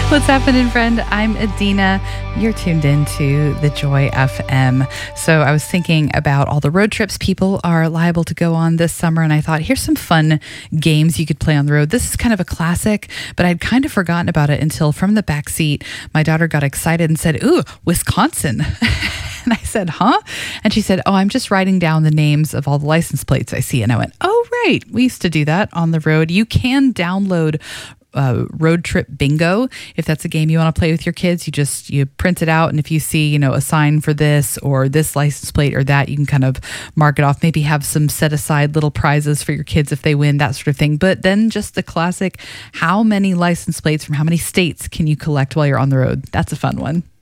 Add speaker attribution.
Speaker 1: What's happening, friend? I'm Adina. You're tuned in to the Joy FM. So I was thinking about all the road trips people are liable to go on this summer, and I thought, here's some fun games you could play on the road. This is kind of a classic, but I'd kind of forgotten about it until from the back seat, my daughter got excited and said, "Ooh, Wisconsin." And I said, "Huh?" And she said, "Oh, I'm just writing down the names of all the license plates I see." And I went, "Oh, right. We used to do that on the road." You can download Road Trip Bingo. If that's a game you want to play with your kids, you print it out, and if you see, a sign for this or this license plate or that, you can kind of mark it off. Maybe have some set aside little prizes for your kids if they win, that sort of thing. But then just the classic, how many license plates from how many states can you collect while you're on the road? That's a fun one.